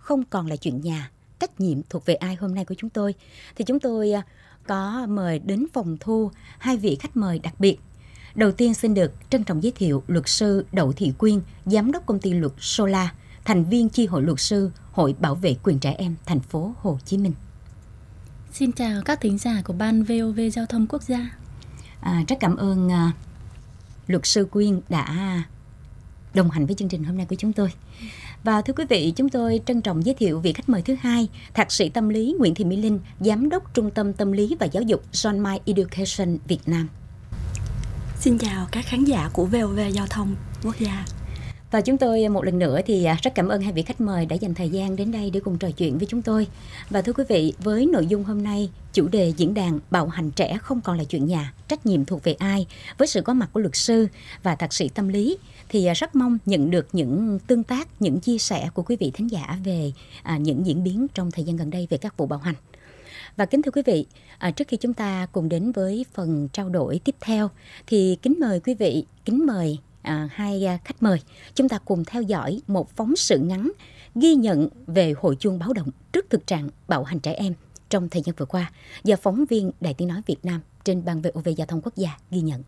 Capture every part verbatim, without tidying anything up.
không còn là chuyện nhà, trách nhiệm thuộc về ai hôm nay của chúng tôi, thì chúng tôi có mời đến phòng thu hai vị khách mời đặc biệt. Đầu tiên xin được trân trọng giới thiệu luật sư Đậu Thị Quyên, giám đốc công ty luật Sola, thành viên chi hội luật sư Hội Bảo vệ quyền trẻ em thành phố Hồ Chí Minh. Xin chào các thính giả của Ban vê o vê Giao thông Quốc gia. À, rất cảm ơn uh, luật sư Quyên đã đồng hành với chương trình hôm nay của chúng tôi. Và thưa quý vị, chúng tôi trân trọng giới thiệu vị khách mời thứ hai, Thạc sĩ tâm lý Nguyễn Thị Mỹ Linh, giám đốc Trung tâm Tâm lý và Giáo dục John Mai Education Việt Nam. Xin chào các khán giả của vê o vê Giao thông Quốc gia. Và chúng tôi một lần nữa thì rất cảm ơn hai vị khách mời đã dành thời gian đến đây để cùng trò chuyện với chúng tôi. Và thưa quý vị, với nội dung hôm nay, chủ đề diễn đàn bạo hành trẻ không còn là chuyện nhà, trách nhiệm thuộc về ai, với sự có mặt của luật sư và thạc sĩ tâm lý, thì rất mong nhận được những tương tác, những chia sẻ của quý vị thính giả về à, những diễn biến trong thời gian gần đây về các vụ bạo hành. Và kính thưa quý vị, à, trước khi chúng ta cùng đến với phần trao đổi tiếp theo, thì kính mời quý vị, kính mời À, hai à, khách mời, chúng ta cùng theo dõi một phóng sự ngắn ghi nhận về hồi chuông báo động trước thực trạng bạo hành trẻ em trong thời gian vừa qua do phóng viên Đài Tiếng nói Việt Nam trên Ban vê o vê Giao thông Quốc gia ghi nhận.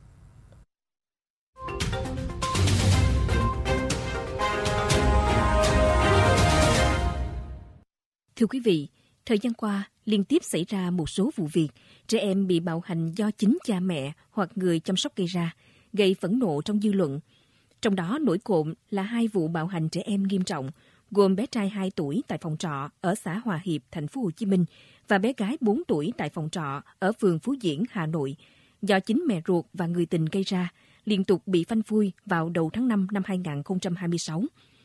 Thưa quý vị, thời gian qua liên tiếp xảy ra một số vụ việc trẻ em bị bạo hành do chính cha mẹ hoặc người chăm sóc gây ra, gây phẫn nộ trong dư luận. Trong đó nổi cộm là hai vụ bạo hành trẻ em nghiêm trọng, gồm bé trai hai tuổi tại phòng trọ ở xã Hòa Hiệp, thành phố Hồ Chí Minh và bé gái bốn tuổi tại phòng trọ ở phường Phú Diễn, Hà Nội, do chính mẹ ruột và người tình gây ra, liên tục bị phanh phui vào đầu tháng năm năm hai không hai sáu.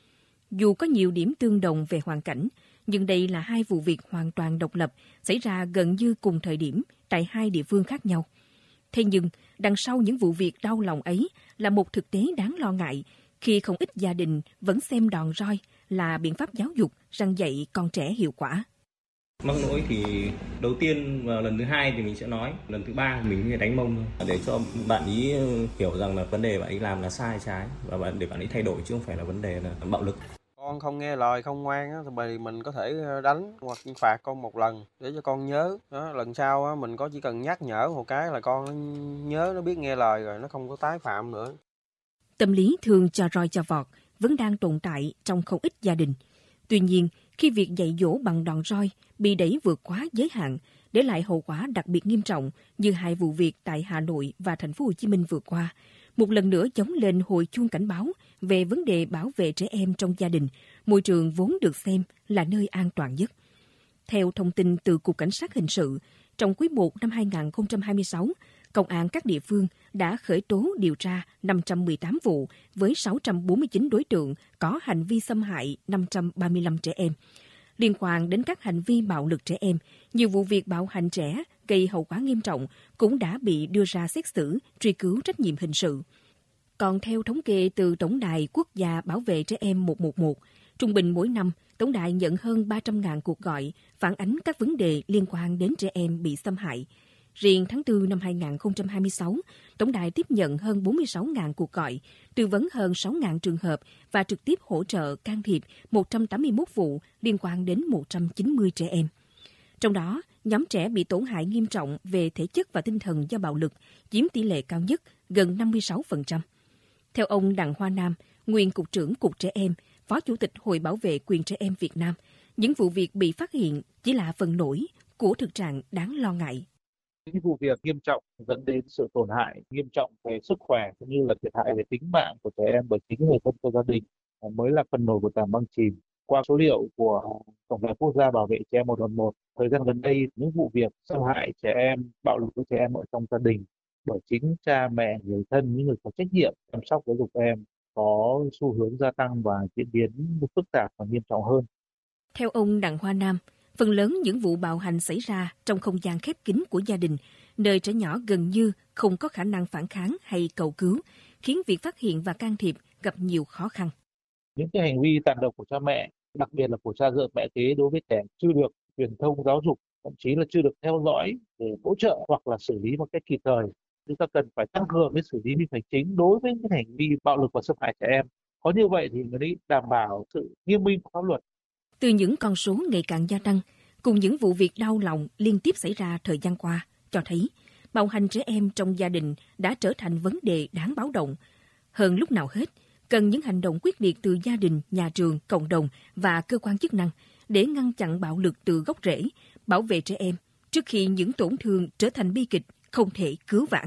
Dù có nhiều điểm tương đồng về hoàn cảnh, nhưng đây là hai vụ việc hoàn toàn độc lập, xảy ra gần như cùng thời điểm tại hai địa phương khác nhau. Thế nhưng, đằng sau những vụ việc đau lòng ấy là một thực tế đáng lo ngại khi không ít gia đình vẫn xem đòn roi là biện pháp giáo dục răn dạy con trẻ hiệu quả. Mắc lỗi thì đầu tiên và lần thứ hai thì mình sẽ nói, lần thứ ba mình mới đánh mông thôi, để cho bạn ý hiểu rằng là vấn đề bạn ấy làm là sai trái và bạn để bạn ấy thay đổi chứ không phải là vấn đề là bạo lực. Con không nghe lời, không ngoan á, thì mình có thể đánh hoặc phạt con một lần để cho con nhớ. Đó, lần sau á, mình có chỉ cần nhắc nhở một cái là con nó nhớ, nó biết nghe lời rồi, nó không có tái phạm nữa. Tâm lý thường cho roi cho vọt vẫn đang tồn tại trong không ít gia đình. Tuy nhiên, khi việc dạy dỗ bằng đòn roi bị đẩy vượt quá giới hạn, để lại hậu quả đặc biệt nghiêm trọng như hai vụ việc tại Hà Nội và thành phố Hồ Chí Minh vừa qua, một lần nữa chống lên hồi chuông cảnh báo về vấn đề bảo vệ trẻ em trong gia đình, môi trường vốn được xem là nơi an toàn nhất. Theo thông tin từ Cục Cảnh sát Hình sự, trong quý một năm hai không hai sáu, Công an các địa phương đã khởi tố điều tra năm trăm mười tám vụ với sáu trăm bốn mươi chín đối tượng có hành vi xâm hại năm trăm ba mươi lăm trẻ em. Liên quan đến các hành vi bạo lực trẻ em, nhiều vụ việc bạo hành trẻ gây hậu quả nghiêm trọng cũng đã bị đưa ra xét xử, truy cứu trách nhiệm hình sự. Còn theo thống kê từ Tổng đài Quốc gia Bảo vệ Trẻ Em một một một, trung bình mỗi năm, Tổng đài nhận hơn ba trăm nghìn cuộc gọi phản ánh các vấn đề liên quan đến trẻ em bị xâm hại. Riêng tháng tư năm hai không hai sáu, Tổng đài tiếp nhận hơn bốn mươi sáu nghìn cuộc gọi, tư vấn hơn sáu nghìn trường hợp và trực tiếp hỗ trợ can thiệp một trăm tám mươi mốt vụ liên quan đến một trăm chín mươi trẻ em. Trong đó, nhóm trẻ bị tổn hại nghiêm trọng về thể chất và tinh thần do bạo lực chiếm tỷ lệ cao nhất, gần năm mươi sáu phần trăm. Theo ông Đặng Hoa Nam, nguyên Cục trưởng Cục Trẻ Em, Phó Chủ tịch Hội Bảo vệ quyền trẻ em Việt Nam, những vụ việc bị phát hiện chỉ là phần nổi của thực trạng đáng lo ngại. Những vụ việc nghiêm trọng dẫn đến sự tổn hại nghiêm trọng về sức khỏe cũng như là thiệt hại về tính mạng của trẻ em bởi chính người thân trong gia đình mới là phần nổi của tảng băng chìm. Qua số liệu của Tổng đài Quốc gia Bảo vệ Trẻ Em một một một, thời gian gần đây những vụ việc xâm hại trẻ em, bạo lực với trẻ em ở trong gia đình bởi chính cha mẹ, người thân, những người có trách nhiệm chăm sóc giáo dục em có xu hướng gia tăng và diễn biến phức tạp và nghiêm trọng hơn. Theo ông Đặng Hoa Nam, phần lớn những vụ bạo hành xảy ra trong không gian khép kín của gia đình, nơi trẻ nhỏ gần như không có khả năng phản kháng hay cầu cứu, khiến việc phát hiện và can thiệp gặp nhiều khó khăn. Những cái hành vi tàn độc của cha mẹ, đặc biệt là của cha dượng mẹ kế đối với trẻ chưa được truyền thông giáo dục, thậm chí là chưa được theo dõi để hỗ trợ hoặc là xử lý một cách kịp thời. Chúng ta cần phải tăng cường cái xử lý vi phạm hành chính đối với những hành vi bạo lực và xâm hại trẻ em. Có như vậy thì mới đảm bảo sự nghiêm minh của pháp luật. Từ những con số ngày càng gia tăng, cùng những vụ việc đau lòng liên tiếp xảy ra thời gian qua, cho thấy bạo hành trẻ em trong gia đình đã trở thành vấn đề đáng báo động. Hơn lúc nào hết, cần những hành động quyết liệt từ gia đình, nhà trường, cộng đồng và cơ quan chức năng để ngăn chặn bạo lực từ gốc rễ, bảo vệ trẻ em trước khi những tổn thương trở thành bi kịch không thể cứu vãn.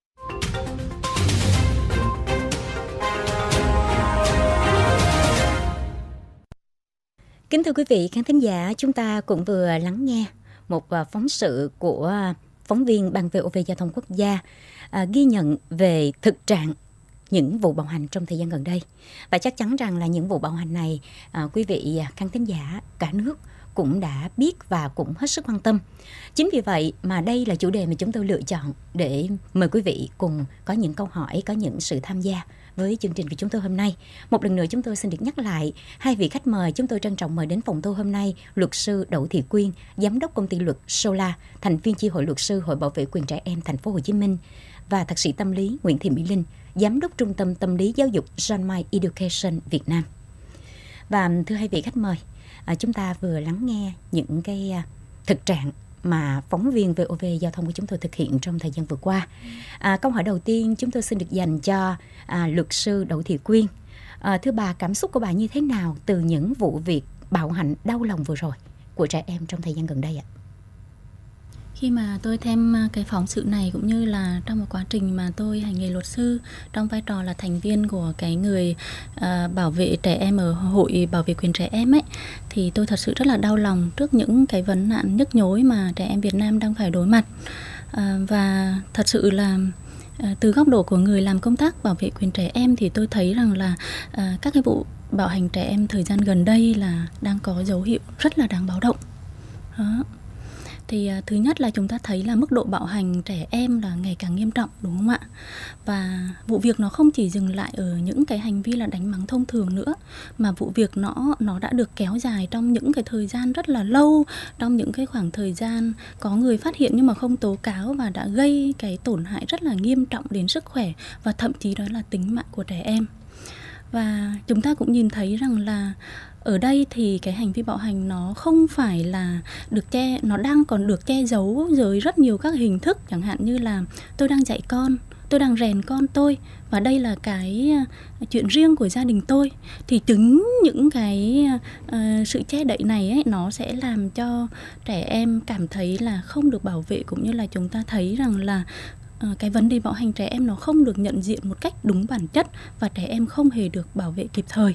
Kính thưa quý vị khán thính giả, chúng ta cũng vừa lắng nghe một phóng sự của phóng viên Ban vê o vê Giao thông Quốc gia à, ghi nhận về thực trạng những vụ bạo hành trong thời gian gần đây. Và chắc chắn rằng là những vụ bạo hành này, à, quý vị khán thính giả cả nước cũng đã biết và cũng hết sức quan tâm. Chính vì vậy mà đây là chủ đề mà chúng tôi lựa chọn để mời quý vị cùng có những câu hỏi, có những sự tham gia với chương trình của chúng tôi hôm nay. Một lần nữa chúng tôi xin được nhắc lại hai vị khách mời chúng tôi trân trọng mời đến phòng thu hôm nay: luật sư Đỗ Thị Quyên, giám đốc công ty luật Sola, thành viên chi hội luật sư Hội Bảo vệ quyền trẻ em Thành phố Hồ Chí Minh, và thạc sĩ tâm lý Nguyễn Thị Mỹ Linh, giám đốc Trung tâm Tâm lý Giáo dục John May Education Việt Nam. Và thưa hai vị khách mời, à, chúng ta vừa lắng nghe những cái à, thực trạng mà phóng viên vê o vê Giao thông của chúng tôi thực hiện trong thời gian vừa qua. À, câu hỏi đầu tiên chúng tôi xin được dành cho à, luật sư Đỗ Thị Quyên. À, thưa bà, cảm xúc của bà như thế nào từ những vụ việc bạo hành đau lòng vừa rồi của trẻ em trong thời gian gần đây ạ? Khi mà tôi thêm cái phóng sự này, cũng như là trong một quá trình mà tôi hành nghề luật sư trong vai trò là thành viên của cái người uh, bảo vệ trẻ em ở Hội Bảo vệ quyền trẻ em ấy, thì tôi thật sự rất là đau lòng trước những cái vấn nạn nhức nhối mà trẻ em Việt Nam đang phải đối mặt. Uh, và thật sự là uh, từ góc độ của người làm công tác bảo vệ quyền trẻ em thì tôi thấy rằng là uh, các cái vụ bạo hành trẻ em thời gian gần đây là đang có dấu hiệu rất là đáng báo động. Đó. Thì uh, thứ nhất là chúng ta thấy là mức độ bạo hành trẻ em là ngày càng nghiêm trọng, đúng không ạ? Và vụ việc nó không chỉ dừng lại ở những cái hành vi là đánh mắng thông thường nữa, mà vụ việc nó nó đã được kéo dài trong những cái thời gian rất là lâu, trong những cái khoảng thời gian có người phát hiện nhưng mà không tố cáo, và đã gây cái tổn hại rất là nghiêm trọng đến sức khỏe và thậm chí đó là tính mạng của trẻ em. Và chúng ta cũng nhìn thấy rằng là ở đây thì cái hành vi bạo hành nó không phải là được che, nó đang còn được che giấu dưới rất nhiều các hình thức, chẳng hạn như là tôi đang dạy con, tôi đang rèn con tôi, và đây là cái chuyện riêng của gia đình tôi. Thì chính những cái uh, sự che đậy này ấy, nó sẽ làm cho trẻ em cảm thấy là không được bảo vệ, cũng như là chúng ta thấy rằng là uh, cái vấn đề bạo hành trẻ em nó không được nhận diện một cách đúng bản chất, và trẻ em không hề được bảo vệ kịp thời.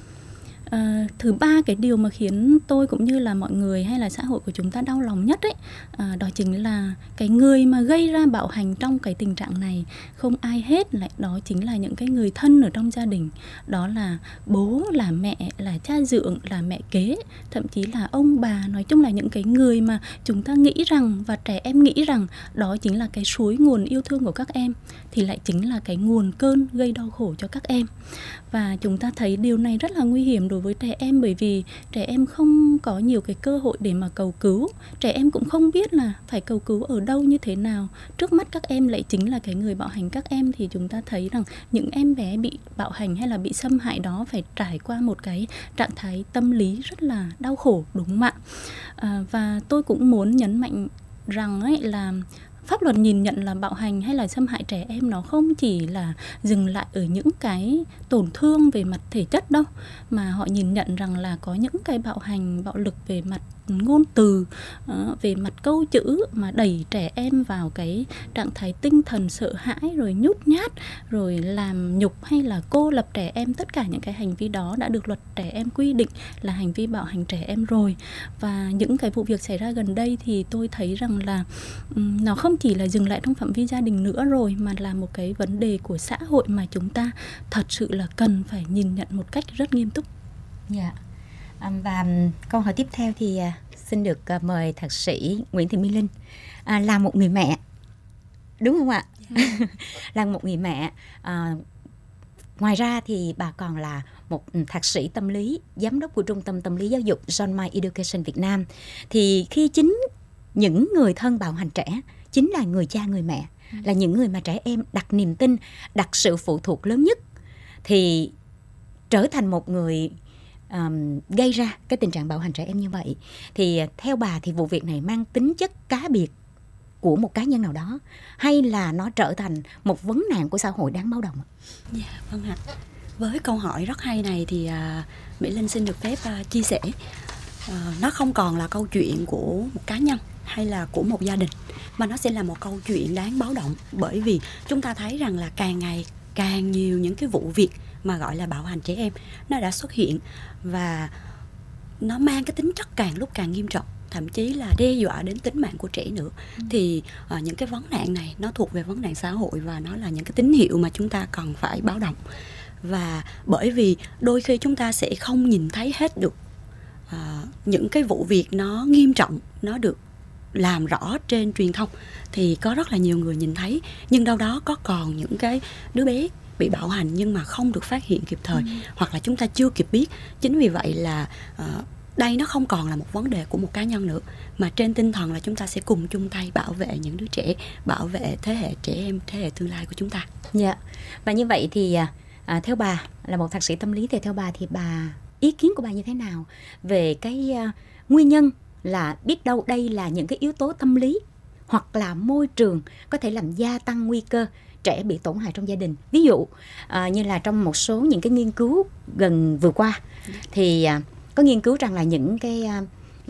À, thứ ba, cái điều mà khiến tôi cũng như là mọi người hay là xã hội của chúng ta đau lòng nhất ấy, à, đó chính là cái người mà gây ra bạo hành trong cái tình trạng này không ai hết, lại đó chính là những cái người thân ở trong gia đình. Đó là bố, là mẹ, là cha dượng, là mẹ kế, thậm chí là ông bà. Nói chung là những cái người mà chúng ta nghĩ rằng và trẻ em nghĩ rằng đó chính là cái suối nguồn yêu thương của các em, thì lại chính là cái nguồn cơn gây đau khổ cho các em. Và chúng ta thấy điều này rất là nguy hiểm đối với trẻ em, bởi vì trẻ em không có nhiều cái cơ hội để mà cầu cứu. Trẻ em cũng không biết là phải cầu cứu ở đâu, như thế nào. Trước mắt các em lại chính là cái người bạo hành các em. Thì chúng ta thấy rằng những em bé bị bạo hành hay là bị xâm hại đó phải trải qua một cái trạng thái tâm lý rất là đau khổ, đúng không ạ? À, và tôi cũng muốn nhấn mạnh rằng ấy là pháp luật nhìn nhận là bạo hành hay là xâm hại trẻ em nó không chỉ là dừng lại ở những cái tổn thương về mặt thể chất đâu, mà họ nhìn nhận rằng là có những cái bạo hành, bạo lực về mặt ngôn từ, về mặt câu chữ mà đẩy trẻ em vào cái trạng thái tinh thần sợ hãi, rồi nhút nhát, rồi làm nhục hay là cô lập trẻ em. Tất cả những cái hành vi đó đã được luật trẻ em quy định là hành vi bạo hành trẻ em rồi. Và những cái vụ việc xảy ra gần đây thì tôi thấy rằng là um, nó không chỉ là dừng lại trong phạm vi gia đình nữa rồi, mà là một cái vấn đề của xã hội mà chúng ta thật sự là cần phải nhìn nhận một cách rất nghiêm túc. Dạ. Yeah. Và câu hỏi tiếp theo thì xin được mời thạc sĩ Nguyễn Thị Mỹ Linh. À, là một người mẹ, đúng không ạ? Yeah. Là một người mẹ, à, ngoài ra thì bà còn là một thạc sĩ tâm lý, giám đốc của Trung tâm Tâm lý Giáo dục John May Education Việt Nam. Thì khi chính những người thân bạo hành trẻ chính là người cha, người mẹ, ừ. là những người mà trẻ em đặt niềm tin, đặt sự phụ thuộc lớn nhất, thì trở thành một người um, gây ra cái tình trạng bạo hành trẻ em như vậy. Thì theo bà thì vụ việc này mang tính chất cá biệt của một cá nhân nào đó, hay là nó trở thành một vấn nạn của xã hội đáng báo động? Dạ, vâng ạ. Với câu hỏi rất hay này thì uh, Mỹ Linh xin được phép uh, chia sẻ. Uh, nó không còn là câu chuyện của một cá nhân hay là của một gia đình, mà nó sẽ là một câu chuyện đáng báo động. Bởi vì chúng ta thấy rằng là càng ngày càng nhiều những cái vụ việc mà gọi là bạo hành trẻ em nó đã xuất hiện, và nó mang cái tính chất càng lúc càng nghiêm trọng, thậm chí là đe dọa đến tính mạng của trẻ nữa. ừ. Thì uh, những cái vấn nạn này nó thuộc về vấn nạn xã hội, và nó là những cái tín hiệu mà chúng ta cần phải báo động. Và bởi vì đôi khi chúng ta sẽ không nhìn thấy hết được uh, những cái vụ việc nó nghiêm trọng, nó được làm rõ trên truyền thông, thì có rất là nhiều người nhìn thấy, nhưng đâu đó có còn những cái đứa bé bị bạo hành nhưng mà không được phát hiện kịp thời, ừ. hoặc là chúng ta chưa kịp biết. Chính vì vậy là uh, đây nó không còn là một vấn đề của một cá nhân nữa, mà trên tinh thần là chúng ta sẽ cùng chung tay bảo vệ những đứa trẻ, bảo vệ thế hệ trẻ em, thế hệ tương lai của chúng ta. Dạ. Và như vậy thì à, theo bà là một thạc sĩ tâm lý, thì theo bà thì bà ý kiến của bà như thế nào về cái uh, nguyên nhân là biết đâu đây là những cái yếu tố tâm lý hoặc là môi trường có thể làm gia tăng nguy cơ trẻ bị tổn hại trong gia đình? Ví dụ à, như là trong một số những cái nghiên cứu gần vừa qua thì à, có nghiên cứu rằng là những cái à,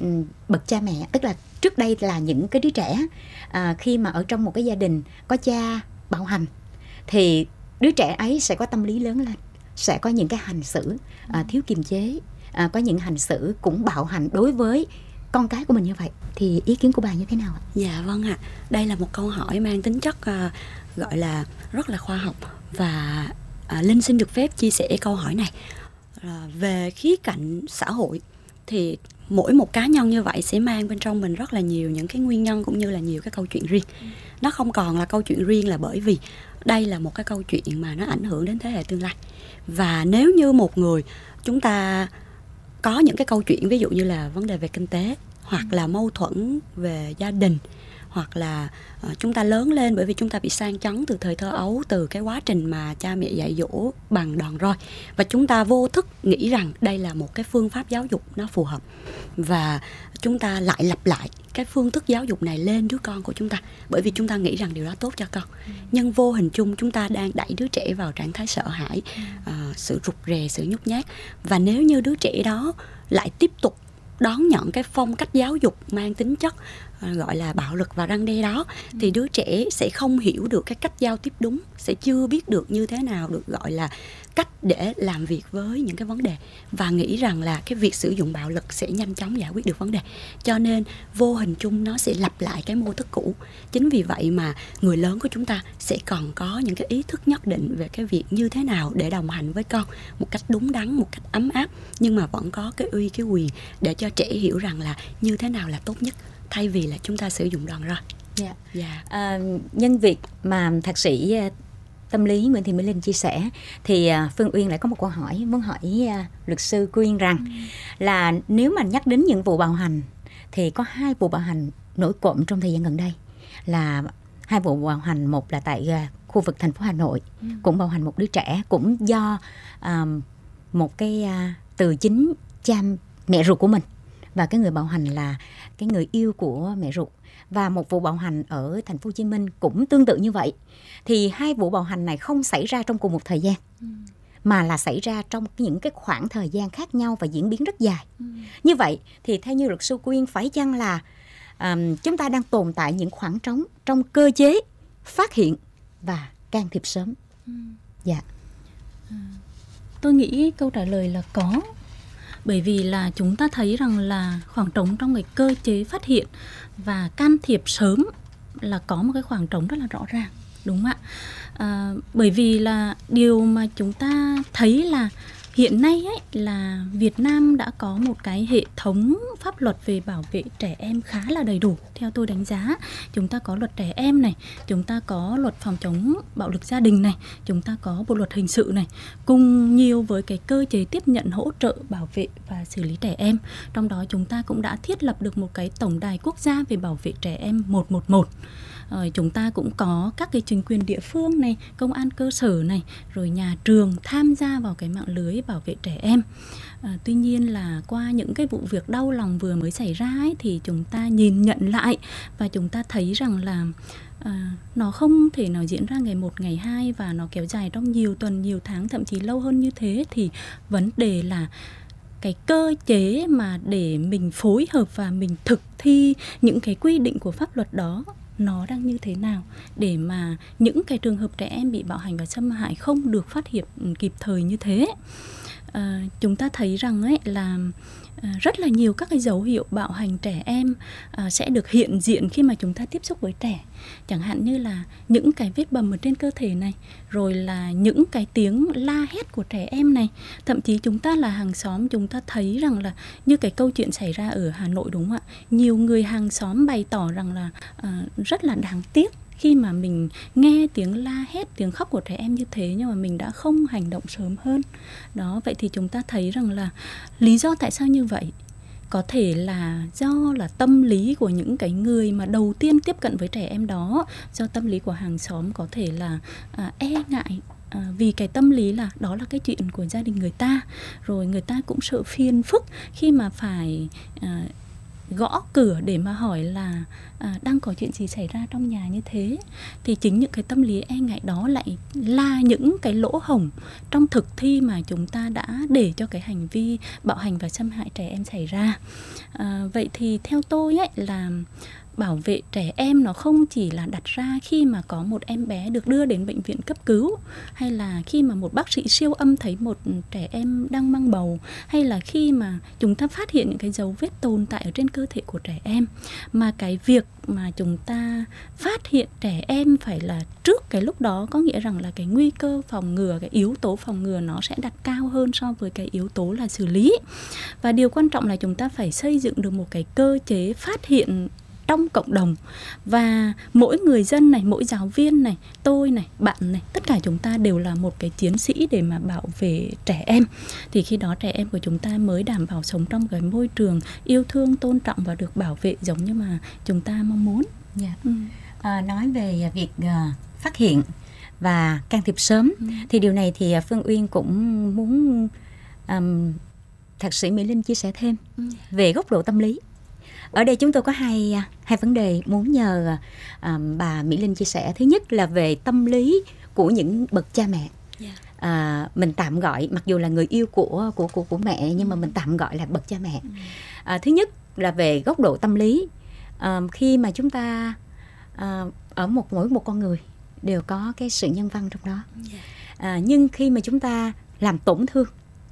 bậc cha mẹ, tức là trước đây là những cái đứa trẻ à, khi mà ở trong một cái gia đình có cha bạo hành thì đứa trẻ ấy sẽ có tâm lý lớn lên, sẽ có những cái hành xử à, thiếu kiềm chế, à, có những hành xử cũng bạo hành đối với con cái của mình như vậy. Thì ý kiến của bà như thế nào ạ? Dạ vâng ạ. Đây là một câu hỏi mang tính chất uh, gọi là rất là khoa học, và uh, Linh xin được phép chia sẻ câu hỏi này. Uh, về khía cạnh xã hội thì mỗi một cá nhân như vậy sẽ mang bên trong mình rất là nhiều những cái nguyên nhân cũng như là nhiều cái câu chuyện riêng. Ừ. Nó không còn là câu chuyện riêng là bởi vì đây là một cái câu chuyện mà nó ảnh hưởng đến thế hệ tương lai. Và nếu như một người chúng ta có những cái câu chuyện ví dụ như là vấn đề về kinh tế, hoặc là mâu thuẫn về gia đình, hoặc là uh, chúng ta lớn lên bởi vì chúng ta bị sang chấn từ thời thơ ấu, từ cái quá trình mà cha mẹ dạy dỗ bằng đòn roi, và chúng ta vô thức nghĩ rằng đây là một cái phương pháp giáo dục nó phù hợp, và chúng ta lại lặp lại cái phương thức giáo dục này lên đứa con của chúng ta, bởi vì chúng ta nghĩ rằng điều đó tốt cho con. ừ. Nhưng vô hình chung chúng ta đang đẩy đứa trẻ vào trạng thái sợ hãi, uh, sự rụt rè, sự nhút nhát. Và nếu như đứa trẻ đó lại tiếp tục đón nhận cái phong cách giáo dục mang tính chất uh, gọi là bạo lực và răn đe đó, ừ. thì đứa trẻ sẽ không hiểu được cái cách giao tiếp đúng, sẽ chưa biết được như thế nào được gọi là cách để làm việc với những cái vấn đề, và nghĩ rằng là cái việc sử dụng bạo lực sẽ nhanh chóng giải quyết được vấn đề. Cho nên vô hình chung nó sẽ lặp lại cái mô thức cũ. Chính vì vậy mà người lớn của chúng ta sẽ còn có những cái ý thức nhất định về cái việc như thế nào để đồng hành với con một cách đúng đắn, một cách ấm áp, nhưng mà vẫn có cái uy, cái quyền để cho trẻ hiểu rằng là như thế nào là tốt nhất, thay vì là chúng ta sử dụng đòn roi. Yeah. Yeah. À, nhân việc mà thạc sĩ tâm lý Nguyễn Thị Mỹ Linh chia sẻ thì Phương Uyên lại có một câu hỏi muốn hỏi luật sư Quyên rằng ừ. là nếu mà nhắc đến những vụ bạo hành thì có hai vụ bạo hành nổi cộm trong thời gian gần đây, là hai vụ bạo hành, một là tại khu vực thành phố Hà Nội, ừ. cũng bạo hành một đứa trẻ cũng do uh, một cái uh, từ chính cha mẹ ruột của mình, và cái người bạo hành là cái người yêu của mẹ ruột. Và một vụ bạo hành ở thành phố Hồ Chí Minh cũng tương tự như vậy. Thì hai vụ bạo hành này không xảy ra trong cùng một thời gian, ừ. mà là xảy ra trong những cái khoảng thời gian khác nhau và diễn biến rất dài. ừ. Như vậy thì theo như luật sư Quyên, phải chăng là um, chúng ta đang tồn tại những khoảng trống trong cơ chế phát hiện và can thiệp sớm? ừ. Dạ. à, Tôi nghĩ câu trả lời là có. Bởi vì là chúng ta thấy rằng là khoảng trống trong cái cơ chế phát hiện và can thiệp sớm là có một cái khoảng trống rất là rõ ràng, đúng không ạ? À, bởi vì là điều mà chúng ta thấy là hiện nay ấy, là Việt Nam đã có một cái hệ thống pháp luật về bảo vệ trẻ em khá là đầy đủ. Theo tôi đánh giá, chúng ta có luật trẻ em này, chúng ta có luật phòng chống bạo lực gia đình này, chúng ta có bộ luật hình sự này, cùng nhiều với cái cơ chế tiếp nhận, hỗ trợ, bảo vệ và xử lý trẻ em. Trong đó chúng ta cũng đã thiết lập được một cái tổng đài quốc gia về bảo vệ trẻ em một một một. Rồi chúng ta cũng có các cái chính quyền địa phương này, công an cơ sở này, rồi nhà trường tham gia vào cái mạng lưới bảo vệ trẻ em. À, tuy nhiên là qua những cái vụ việc đau lòng vừa mới xảy ra ấy, thì chúng ta nhìn nhận lại và chúng ta thấy rằng là à, nó không thể nào diễn ra ngày một, ngày hai, và nó kéo dài trong nhiều tuần, nhiều tháng, thậm chí lâu hơn như thế. Thì vấn đề là cái cơ chế mà để mình phối hợp và mình thực thi những cái quy định của pháp luật đó nó đang như thế nào, để mà những cái trường hợp trẻ em bị bạo hành và xâm hại không được phát hiện kịp thời như thế. À, chúng ta thấy rằng ấy là à, rất là nhiều các cái dấu hiệu bạo hành trẻ em à, sẽ được hiện diện khi mà chúng ta tiếp xúc với trẻ. Chẳng hạn như là những cái vết bầm ở trên cơ thể này, rồi là những cái tiếng la hét của trẻ em này. Thậm chí chúng ta là hàng xóm, chúng ta thấy rằng là như cái câu chuyện xảy ra ở Hà Nội, đúng không ạ? Nhiều người hàng xóm bày tỏ rằng là à, rất là đáng tiếc khi mà mình nghe tiếng la hét, tiếng khóc của trẻ em như thế, nhưng mà mình đã không hành động sớm hơn. Đó, vậy thì chúng ta thấy rằng là lý do tại sao như vậy? Có thể là do là tâm lý của những cái người mà đầu tiên tiếp cận với trẻ em đó, do tâm lý của hàng xóm có thể là à, e ngại. À, vì cái tâm lý là đó là cái chuyện của gia đình người ta, rồi người ta cũng sợ phiền phức khi mà phải à, gõ cửa để mà hỏi là à, đang có chuyện gì xảy ra trong nhà như thế. Thì chính những cái tâm lý e ngại đó lại là những cái lỗ hổng trong thực thi mà chúng ta đã để cho cái hành vi bạo hành và xâm hại trẻ em xảy ra. À, vậy thì theo tôi ấy là bảo vệ trẻ em nó không chỉ là đặt ra khi mà có một em bé được đưa đến bệnh viện cấp cứu, hay là khi mà một bác sĩ siêu âm thấy một trẻ em đang mang bầu, hay là khi mà chúng ta phát hiện những cái dấu vết tồn tại ở trên cơ thể của trẻ em. Mà cái việc mà chúng ta phát hiện trẻ em phải là trước cái lúc đó, có nghĩa rằng là cái nguy cơ phòng ngừa, cái yếu tố phòng ngừa nó sẽ đặt cao hơn so với cái yếu tố là xử lý. Và điều quan trọng là chúng ta phải xây dựng được một cái cơ chế phát hiện trong cộng đồng, và mỗi người dân này, mỗi giáo viên này, tôi này, bạn này, tất cả chúng ta đều là một cái chiến sĩ để mà bảo vệ trẻ em. Thì khi đó trẻ em của chúng ta mới đảm bảo sống trong cái môi trường yêu thương, tôn trọng và được bảo vệ giống như mà chúng ta mong muốn. Yeah. Ừ. À, nói về việc uh, phát hiện và can thiệp sớm, ừ. thì điều này thì Phương Uyên cũng muốn um, thạc sĩ Mỹ Linh chia sẻ thêm ừ. về góc độ tâm lý. Ở đây chúng tôi có hai, hai vấn đề muốn nhờ à, bà Mỹ Linh chia sẻ. Thứ nhất là về tâm lý của những bậc cha mẹ. Yeah. À, mình tạm gọi, mặc dù là người yêu của, của, của, của mẹ, nhưng mà mình tạm gọi là bậc cha mẹ. À, thứ nhất là về góc độ tâm lý. À, khi mà chúng ta à, ở một mỗi một con người đều có cái sự nhân văn trong đó. À, nhưng khi mà chúng ta làm tổn thương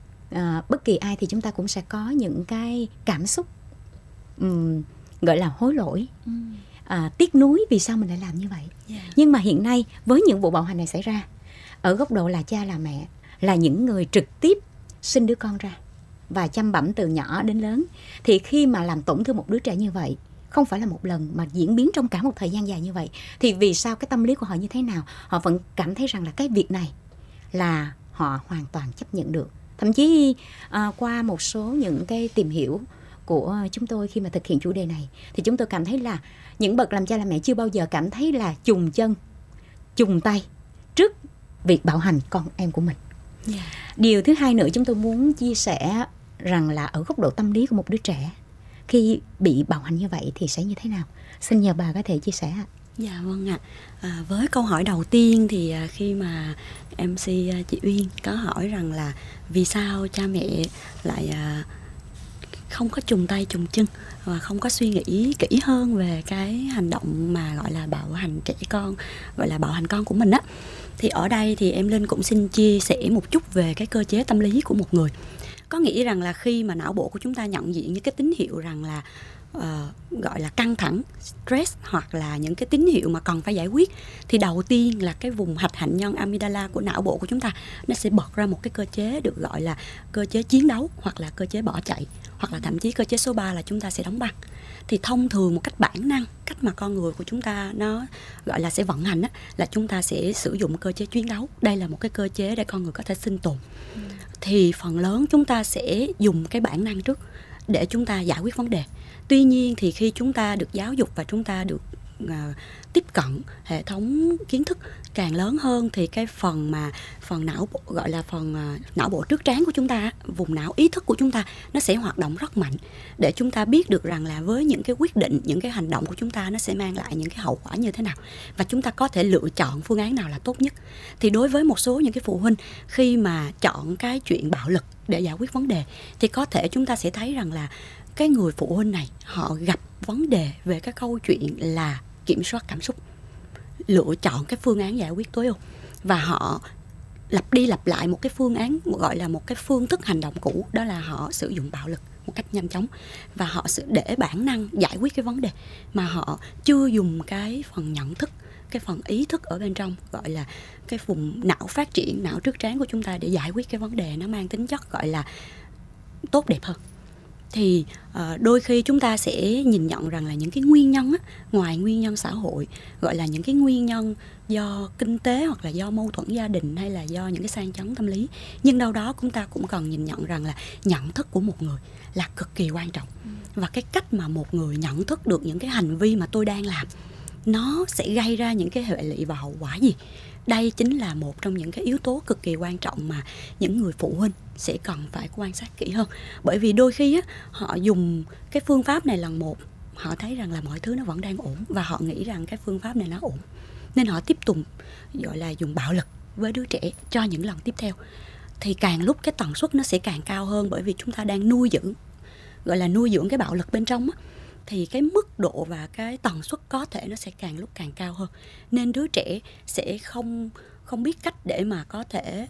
à, bất kỳ ai thì chúng ta cũng sẽ có những cái cảm xúc Um, gọi là hối lỗi, ừ. à, tiếc nuối vì sao mình lại làm như vậy. Yeah. Nhưng mà hiện nay với những vụ bạo hành này xảy ra, ở góc độ là cha là mẹ, là những người trực tiếp sinh đứa con ra và chăm bẵm từ nhỏ đến lớn, thì khi mà làm tổn thương một đứa trẻ như vậy, không phải là một lần mà diễn biến trong cả một thời gian dài như vậy, thì vì sao cái tâm lý của họ như thế nào? Họ vẫn cảm thấy rằng là cái việc này là họ hoàn toàn chấp nhận được. Thậm chí à, qua một số những cái tìm hiểu của chúng tôi khi mà thực hiện chủ đề này, thì chúng tôi cảm thấy là những bậc làm cha làm mẹ chưa bao giờ cảm thấy là chùng chân, chùng tay trước việc bạo hành con em của mình. Yeah. Điều thứ hai nữa chúng tôi muốn chia sẻ rằng là ở góc độ tâm lý của một đứa trẻ khi bị bạo hành như vậy thì sẽ như thế nào? Xin nhờ bà có thể chia sẻ. Dạ vâng ạ. À, với câu hỏi đầu tiên thì khi mà em xê chị Uyên có hỏi rằng là vì sao cha mẹ lại không có chùng tay chùng chân và không có suy nghĩ kỹ hơn về cái hành động mà gọi là bạo hành trẻ con, gọi là bạo hành con của mình á, thì ở đây thì em Linh cũng xin chia sẻ một chút về cái cơ chế tâm lý của một người. Có nghĩa rằng là khi mà não bộ của chúng ta nhận diện những cái tín hiệu rằng là uh, gọi là căng thẳng, stress, hoặc là những cái tín hiệu mà cần phải giải quyết, thì đầu tiên là cái vùng hạch hạnh nhân amygdala của não bộ của chúng ta nó sẽ bật ra một cái cơ chế được gọi là cơ chế chiến đấu, hoặc là cơ chế bỏ chạy, hoặc là thậm chí cơ chế số ba là chúng ta sẽ đóng băng. Thì thông thường một cách bản năng, cách mà con người của chúng ta nó gọi là sẽ vận hành á, là chúng ta sẽ sử dụng cơ chế chiến đấu. Đây là một cái cơ chế để con người có thể sinh tồn. ừ. Thì phần lớn chúng ta sẽ dùng cái bản năng trước để chúng ta giải quyết vấn đề. Tuy nhiên thì khi chúng ta được giáo dục và chúng ta được uh, tiếp cận hệ thống kiến thức càng lớn hơn thì cái phần mà phần não bộ, gọi là phần uh, não bộ trước trán của chúng ta, vùng não ý thức của chúng ta nó sẽ hoạt động rất mạnh để chúng ta biết được rằng là với những cái quyết định, những cái hành động của chúng ta nó sẽ mang lại những cái hậu quả như thế nào, và chúng ta có thể lựa chọn phương án nào là tốt nhất. Thì đối với một số những cái phụ huynh khi mà chọn cái chuyện bạo lực để giải quyết vấn đề thì có thể chúng ta sẽ thấy rằng là cái người phụ huynh này họ gặp vấn đề về cái câu chuyện là kiểm soát cảm xúc, lựa chọn cái phương án giải quyết tối ưu, và họ lặp đi lặp lại một cái phương án, gọi là một cái phương thức hành động cũ, đó là họ sử dụng bạo lực một cách nhanh chóng, và họ sẽ để bản năng giải quyết cái vấn đề mà họ chưa dùng cái phần nhận thức, cái phần ý thức ở bên trong, gọi là cái vùng não phát triển, não trước trán của chúng ta để giải quyết cái vấn đề nó mang tính chất gọi là tốt đẹp hơn. Thì uh, đôi khi chúng ta sẽ nhìn nhận rằng là những cái nguyên nhân á, ngoài nguyên nhân xã hội, gọi là những cái nguyên nhân do kinh tế hoặc là do mâu thuẫn gia đình hay là do những cái sang chấn tâm lý, nhưng đâu đó chúng ta cũng cần nhìn nhận rằng là nhận thức của một người là cực kỳ quan trọng. Và cái cách mà một người nhận thức được những cái hành vi mà tôi đang làm nó sẽ gây ra những cái hệ lụy và hậu quả gì, đây chính là một trong những cái yếu tố cực kỳ quan trọng mà những người phụ huynh sẽ cần phải quan sát kỹ hơn. Bởi vì đôi khi á, họ dùng cái phương pháp này lần một, họ thấy rằng là mọi thứ nó vẫn đang ổn và họ nghĩ rằng cái phương pháp này nó ổn, nên họ tiếp tục gọi là dùng bạo lực với đứa trẻ cho những lần tiếp theo. Thì càng lúc cái tần suất nó sẽ càng cao hơn, bởi vì chúng ta đang nuôi dưỡng, gọi là nuôi dưỡng cái bạo lực bên trong á, thì cái mức độ và cái tần suất có thể nó sẽ càng lúc càng cao hơn. Nên đứa trẻ sẽ không không biết cách để mà có thể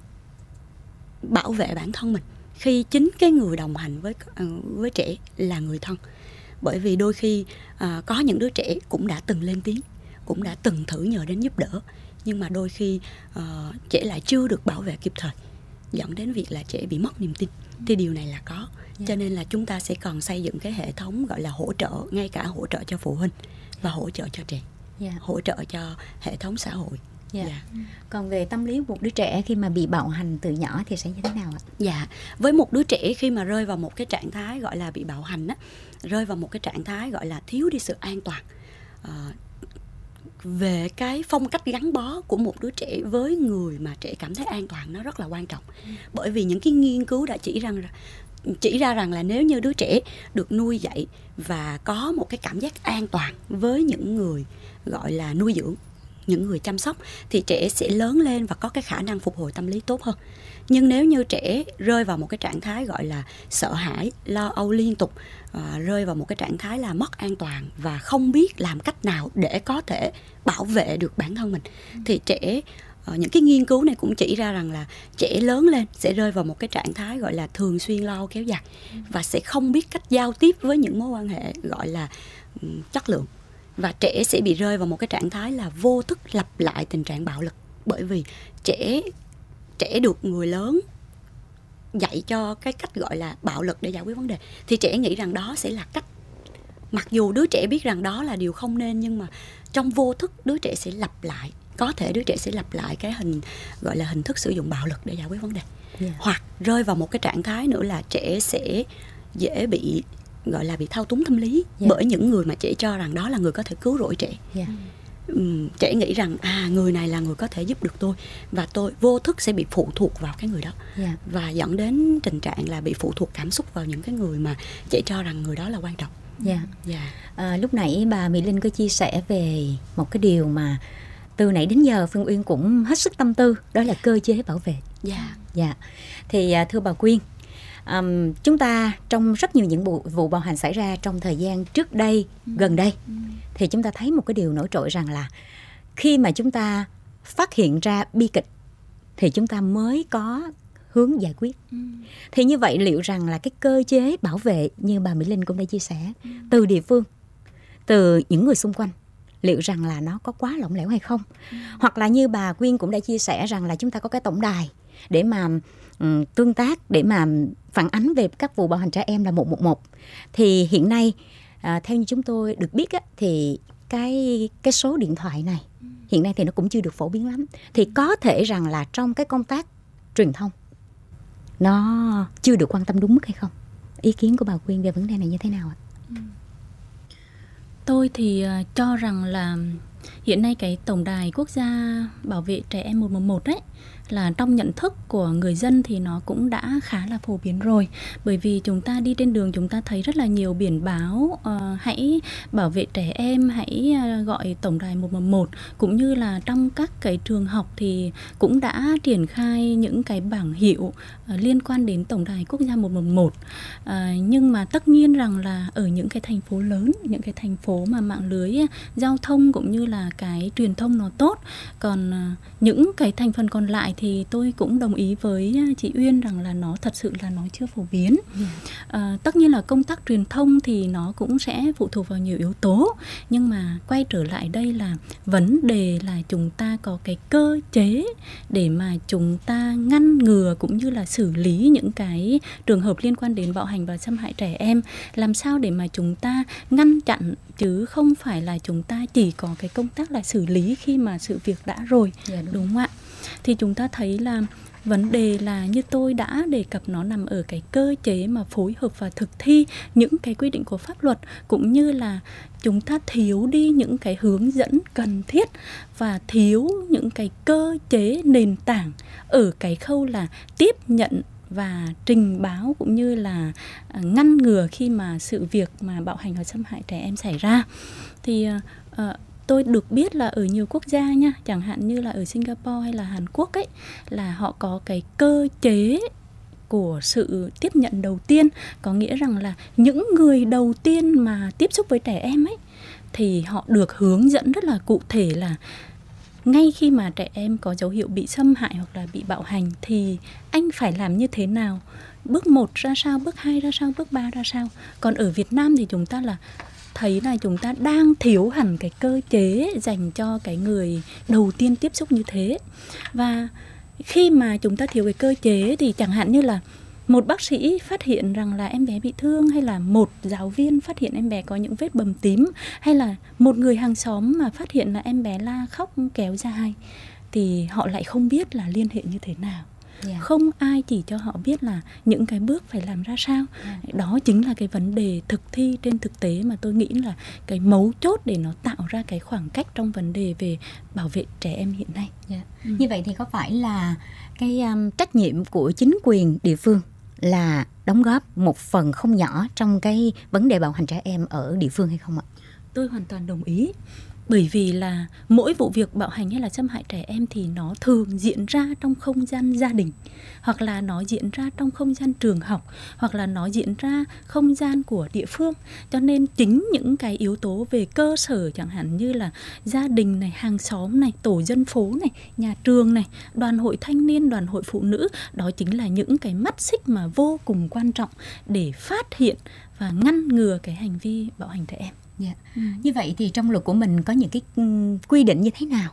bảo vệ bản thân mình khi chính cái người đồng hành với với trẻ là người thân. Bởi vì đôi khi à, có những đứa trẻ cũng đã từng lên tiếng, cũng đã từng thử nhờ đến giúp đỡ, nhưng mà đôi khi à, trẻ lại chưa được bảo vệ kịp thời, dẫn đến việc là trẻ bị mất niềm tin. Thì điều này là có. Cho nên là chúng ta sẽ cần xây dựng cái hệ thống gọi là hỗ trợ, ngay cả hỗ trợ cho phụ huynh và hỗ trợ cho trẻ, yeah. hỗ trợ cho hệ thống xã hội. Yeah. Yeah. Còn về tâm lý một đứa trẻ khi mà bị bạo hành từ nhỏ thì sẽ như thế nào ạ? Dạ, với một đứa trẻ khi mà rơi vào một cái trạng thái gọi là bị bạo hành á, rơi vào một cái trạng thái gọi là thiếu đi sự an toàn, à, về cái phong cách gắn bó của một đứa trẻ với người mà trẻ cảm thấy an toàn nó rất là quan trọng. Ừ. Bởi vì những cái nghiên cứu đã chỉ rằng chỉ ra rằng là nếu như đứa trẻ được nuôi dạy và có một cái cảm giác an toàn với những người gọi là nuôi dưỡng, những người chăm sóc, thì trẻ sẽ lớn lên và có cái khả năng phục hồi tâm lý tốt hơn. Nhưng nếu như trẻ rơi vào một cái trạng thái gọi là sợ hãi, lo âu liên tục, à, rơi vào một cái trạng thái là mất an toàn và không biết làm cách nào để có thể bảo vệ được bản thân mình, ừ. thì trẻ, à, những cái nghiên cứu này cũng chỉ ra rằng là trẻ lớn lên sẽ rơi vào một cái trạng thái gọi là thường xuyên lo âu kéo dài, ừ. và sẽ không biết cách giao tiếp với những mối quan hệ gọi là um, chất lượng. Và trẻ sẽ bị rơi vào một cái trạng thái là vô thức lặp lại tình trạng bạo lực. Bởi vì trẻ trẻ được người lớn dạy cho cái cách gọi là bạo lực để giải quyết vấn đề, thì trẻ nghĩ rằng đó sẽ là cách. Mặc dù đứa trẻ biết rằng đó là điều không nên, nhưng mà trong vô thức đứa trẻ sẽ lặp lại. Có thể đứa trẻ sẽ lặp lại cái hình gọi là hình thức sử dụng bạo lực để giải quyết vấn đề. Yeah. Hoặc rơi vào một cái trạng thái nữa là trẻ sẽ dễ bị gọi là bị thao túng tâm lý, yeah. bởi những người mà trẻ cho rằng đó là người có thể cứu rỗi trẻ. Yeah. Uhm, trẻ nghĩ rằng à người này là người có thể giúp được tôi, và tôi vô thức sẽ bị phụ thuộc vào cái người đó, yeah. và dẫn đến tình trạng là bị phụ thuộc cảm xúc vào những cái người mà trẻ cho rằng người đó là quan trọng. Yeah. Yeah. À, lúc nãy bà Mỹ Linh có chia sẻ về một cái điều mà từ nãy đến giờ Phương Uyên cũng hết sức tâm tư, đó là cơ chế bảo vệ. Yeah. Yeah. Thì thưa bà Quyên, Um, chúng ta trong rất nhiều những vụ, vụ bạo hành xảy ra trong thời gian trước đây, ừ. gần đây, ừ. thì chúng ta thấy một cái điều nổi trội rằng là khi mà chúng ta phát hiện ra bi kịch thì chúng ta mới có hướng giải quyết. Ừ. Thì như vậy liệu rằng là cái cơ chế bảo vệ như bà Mỹ Linh cũng đã chia sẻ, ừ. từ địa phương, từ những người xung quanh, liệu rằng là nó có quá lỏng lẻo hay không? Ừ. Hoặc là như bà Quyên cũng đã chia sẻ rằng là chúng ta có cái tổng đài để mà um, tương tác, để mà phản ánh về các vụ bạo hành trẻ em là một một một. Thì hiện nay à, theo như chúng tôi được biết á, thì cái cái số điện thoại này hiện nay thì nó cũng chưa được phổ biến lắm. Thì có thể rằng là trong cái công tác truyền thông nó chưa được quan tâm đúng mức hay không? Ý kiến của bà Quyên về vấn đề này như thế nào ạ? Tôi thì uh, cho rằng là hiện nay cái tổng đài quốc gia bảo vệ trẻ em một một một ấy, là trong nhận thức của người dân thì nó cũng đã khá là phổ biến rồi. Bởi vì chúng ta đi trên đường chúng ta thấy rất là nhiều biển báo uh, hãy bảo vệ trẻ em, hãy uh, gọi tổng đài một một một. Cũng như là trong các cái trường học thì cũng đã triển khai những cái bảng hiệu uh, liên quan đến tổng đài quốc gia một một một. uh, Nhưng mà tất nhiên rằng là ở những cái thành phố lớn, những cái thành phố mà mạng lưới giao thông cũng như là cái truyền thông nó tốt, còn uh, những cái thành phần còn lại thì tôi cũng đồng ý với chị Uyên rằng là nó thật sự là nó chưa phổ biến. À, tất nhiên là công tác truyền thông thì nó cũng sẽ phụ thuộc vào nhiều yếu tố, nhưng mà quay trở lại đây là vấn đề là chúng ta có cái cơ chế để mà chúng ta ngăn ngừa cũng như là xử lý những cái trường hợp liên quan đến bạo hành và xâm hại trẻ em. Làm sao để mà chúng ta ngăn chặn, chứ không phải là chúng ta chỉ có cái công tác là xử lý khi mà sự việc đã rồi. Yeah, đúng. đúng không ạ? Thì chúng ta thấy là vấn đề là như tôi đã đề cập, nó nằm ở cái cơ chế mà phối hợp và thực thi những cái quy định của pháp luật, cũng như là chúng ta thiếu đi những cái hướng dẫn cần thiết và thiếu những cái cơ chế nền tảng ở cái khâu là tiếp nhận và trình báo cũng như là ngăn ngừa khi mà sự việc mà bạo hành và xâm hại trẻ em xảy ra. Thì uh, tôi được biết là ở nhiều quốc gia nha, chẳng hạn như là ở Singapore hay là Hàn Quốc ấy, là họ có cái cơ chế của sự tiếp nhận đầu tiên. Có nghĩa rằng là những người đầu tiên mà tiếp xúc với trẻ em ấy thì họ được hướng dẫn rất là cụ thể là ngay khi mà trẻ em có dấu hiệu bị xâm hại hoặc là bị bạo hành thì anh phải làm như thế nào, bước một ra sao, bước hai ra sao, bước ba ra sao. Còn ở Việt Nam thì chúng ta là thấy là chúng ta đang thiếu hẳn cái cơ chế dành cho cái người đầu tiên tiếp xúc như thế. Và khi mà chúng ta thiếu cái cơ chế thì chẳng hạn như là một bác sĩ phát hiện rằng là em bé bị thương, hay là một giáo viên phát hiện em bé có những vết bầm tím, hay là một người hàng xóm mà phát hiện là em bé la khóc kéo dài, thì họ lại không biết là liên hệ như thế nào. Yeah. Không ai chỉ cho họ biết là những cái bước phải làm ra sao. Yeah. Đó chính là cái vấn đề thực thi trên thực tế mà tôi nghĩ là cái mấu chốt để nó tạo ra cái khoảng cách trong vấn đề về bảo vệ trẻ em hiện nay. Yeah. Ừ. Như vậy thì có phải là cái um, trách nhiệm của chính quyền địa phương là đóng góp một phần không nhỏ trong cái vấn đề bạo hành trẻ em ở địa phương hay không ạ? Tôi hoàn toàn đồng ý. Bởi vì là mỗi vụ việc bạo hành hay là xâm hại trẻ em thì nó thường diễn ra trong không gian gia đình, hoặc là nó diễn ra trong không gian trường học, hoặc là nó diễn ra không gian của địa phương. Cho nên chính những cái yếu tố về cơ sở, chẳng hạn như là gia đình này, hàng xóm này, tổ dân phố này, nhà trường này, đoàn hội thanh niên, đoàn hội phụ nữ, đó chính là những cái mắt xích mà vô cùng quan trọng để phát hiện và ngăn ngừa cái hành vi bạo hành trẻ em. Yeah. Ừ. Như vậy thì trong luật của mình có những cái quy định như thế nào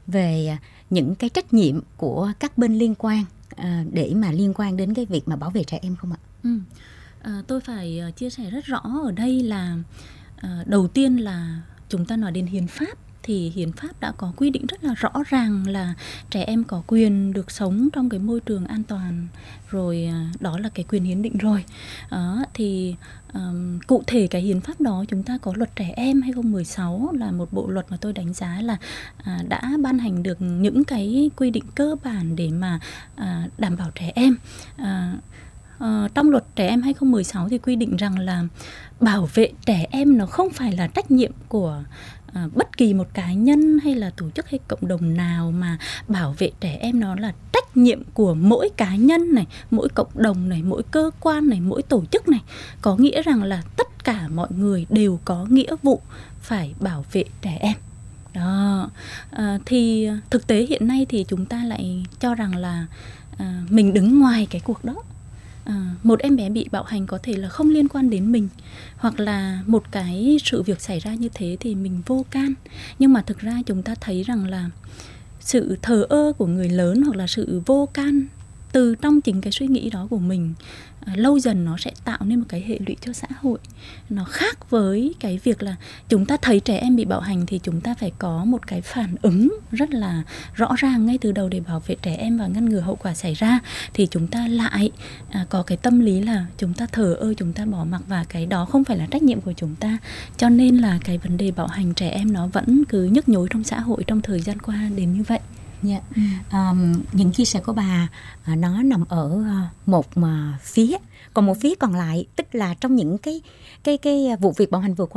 về những cái trách nhiệm của các bên liên quan à, để mà liên quan đến cái việc mà bảo vệ trẻ em không ạ? Ừ. À, tôi phải chia sẻ rất rõ ở đây là à, đầu tiên là chúng ta nói đến hiến pháp. Thì hiến pháp đã có quy định rất là rõ ràng là trẻ em có quyền được sống trong cái môi trường an toàn, rồi đó là cái quyền hiến định rồi. Đó, thì um, cụ thể cái hiến pháp đó chúng ta có luật trẻ em hai không một sáu, là một bộ luật mà tôi đánh giá là à, đã ban hành được những cái quy định cơ bản để mà à, đảm bảo trẻ em. À, à, trong luật trẻ em hai không một sáu thì quy định rằng là bảo vệ trẻ em nó không phải là trách nhiệm của À, bất kỳ một cá nhân hay là tổ chức hay cộng đồng nào, mà bảo vệ trẻ em nó là trách nhiệm của mỗi cá nhân này, mỗi cộng đồng này, mỗi cơ quan này, mỗi tổ chức này. Có nghĩa rằng là tất cả mọi người đều có nghĩa vụ phải bảo vệ trẻ em. Đó. À, thì thực tế hiện nay thì chúng ta lại cho rằng là à, mình đứng ngoài cái cuộc đó. À, một em bé bị bạo hành có thể là không liên quan đến mình, hoặc là một cái sự việc xảy ra như thế thì mình vô can. Nhưng mà thực ra chúng ta thấy rằng là sự thờ ơ của người lớn hoặc là sự vô can từ trong chính cái suy nghĩ đó của mình, à, lâu dần nó sẽ tạo nên một cái hệ lụy cho xã hội. Nó khác với cái việc là chúng ta thấy trẻ em bị bạo hành thì chúng ta phải có một cái phản ứng rất là rõ ràng ngay từ đầu để bảo vệ trẻ em và ngăn ngừa hậu quả xảy ra. Thì chúng ta lại à, có cái tâm lý là chúng ta thờ ơ, chúng ta bỏ mặc, và cái đó không phải là trách nhiệm của chúng ta. Cho nên là cái vấn đề bạo hành trẻ em nó vẫn cứ nhức nhối trong xã hội trong thời gian qua đến như vậy. Yeah. Ừ. Um, những chia sẻ của bà uh, nó nằm ở uh, một uh, phía, còn một phía còn lại, tức là trong những cái cái cái vụ việc bạo hành vừa qua